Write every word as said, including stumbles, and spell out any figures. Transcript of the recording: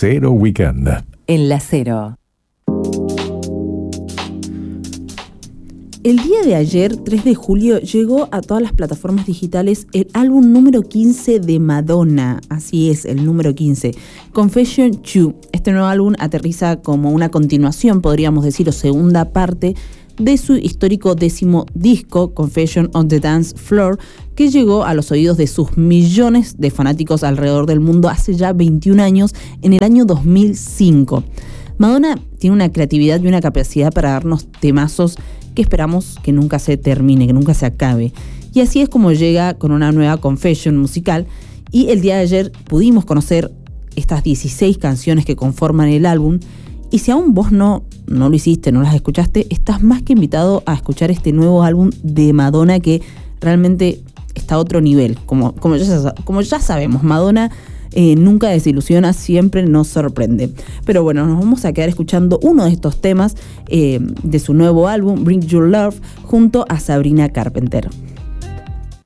Cero Weekend. En la Cero. El día de ayer, tres de julio, llegó a todas las plataformas digitales el álbum número quince de Madonna. Así es, el número quince. Confession two. Este nuevo álbum aterriza como una continuación, podríamos decir, o segunda parte de su histórico décimo disco, Confession on the Dance Floor, que llegó a los oídos de sus millones de fanáticos alrededor del mundo hace ya veintiún años, en el año dos mil cinco. Madonna tiene una creatividad y una capacidad para darnos temazos que esperamos que nunca se termine, que nunca se acabe. Y así es como llega con una nueva Confession musical, y el día de ayer pudimos conocer estas dieciséis canciones que conforman el álbum. Y si aún vos no, no lo hiciste, no las escuchaste, estás más que invitado a escuchar este nuevo álbum de Madonna, que realmente está a otro nivel. Como, como, ya, como ya sabemos, Madonna eh, nunca desilusiona, siempre nos sorprende. Pero bueno, nos vamos a quedar escuchando uno de estos temas eh, de su nuevo álbum, Bring Your Love, junto a Sabrina Carpenter.